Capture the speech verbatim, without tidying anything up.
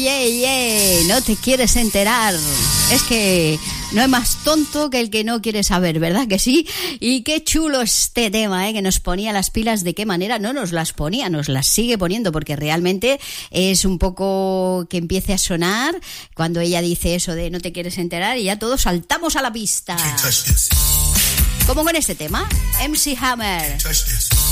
yeah, yeah. No te quieres enterar. Es que no es más tonto que el que no quiere saber, ¿verdad que sí? Y qué chulo este tema, ¿eh? Que nos ponía las pilas. ¿De qué manera? No nos las ponía, nos las sigue poniendo, porque realmente es un poco que empiece a sonar cuando ella dice eso de no te quieres enterar y ya todos saltamos a la pista. Como con este tema, M C Hammer.